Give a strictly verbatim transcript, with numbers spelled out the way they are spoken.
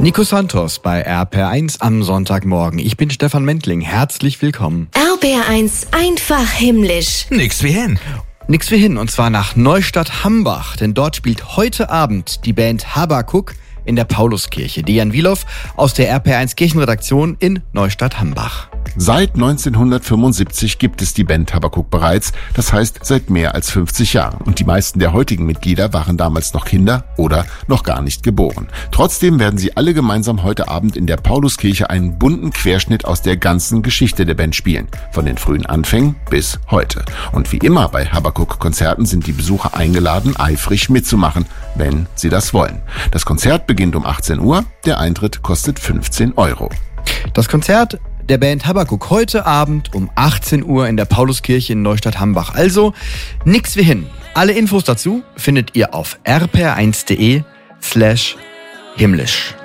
Nico Santos bei R P R eins am Sonntagmorgen. Ich bin Stefan Mentling. Herzlich willkommen. R P R eins einfach himmlisch. Nix wie hin. Nix wie hin, und zwar nach Neustadt-Hambach, denn dort spielt heute Abend die Band Habakuk in der Pauluskirche. Dejan Wilow aus der R P R eins Kirchenredaktion in Neustadt-Hambach. Seit neunzehnhundertfünfundsiebzig gibt es die Band Habakuk bereits, das heißt seit mehr als fünfzig Jahren. Und die meisten der heutigen Mitglieder waren damals noch Kinder oder noch gar nicht geboren. Trotzdem werden sie alle gemeinsam heute Abend in der Pauluskirche einen bunten Querschnitt aus der ganzen Geschichte der Band spielen, von den frühen Anfängen bis heute. Und wie immer bei Habakuk-Konzerten sind die Besucher eingeladen, eifrig mitzumachen, wenn sie das wollen. Das Konzert beginnt um achtzehn Uhr, der Eintritt kostet fünfzehn Euro. Das Konzert der Band Habakuk heute Abend um achtzehn Uhr in der Pauluskirche in Neustadt-Hambach. Also nix wie hin. Alle Infos dazu findet ihr auf r p r eins punkt d e slash himmlisch.